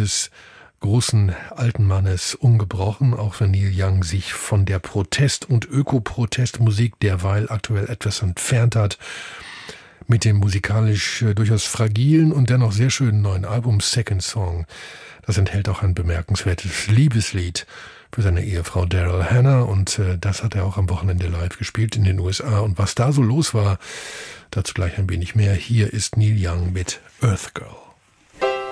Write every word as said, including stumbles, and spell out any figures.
des großen alten Mannes ungebrochen, auch wenn Neil Young sich von der Protest- und Öko-Protestmusik derweil aktuell etwas entfernt hat. Mit dem musikalisch äh, durchaus fragilen und dennoch sehr schönen neuen Album Second Song. Das enthält auch ein bemerkenswertes Liebeslied für seine Ehefrau Daryl Hannah und äh, das hat er auch am Wochenende live gespielt in den U S A. Und was da so los war, dazu gleich ein wenig mehr. Hier ist Neil Young mit Earth Girl.